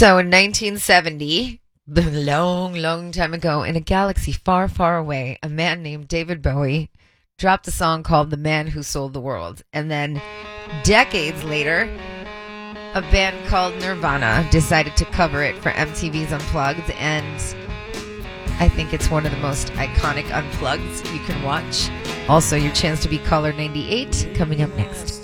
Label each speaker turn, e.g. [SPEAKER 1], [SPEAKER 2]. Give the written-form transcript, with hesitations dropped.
[SPEAKER 1] So in 1970, the long, long time ago, in a galaxy far, far away, a man named David Bowie dropped a song called The Man Who Sold the World. And then decades later, a band called Nirvana decided to cover it for MTV's Unplugged, and I think it's one of the most iconic Unplugged you can watch. Also, your chance to be caller 98 coming up next.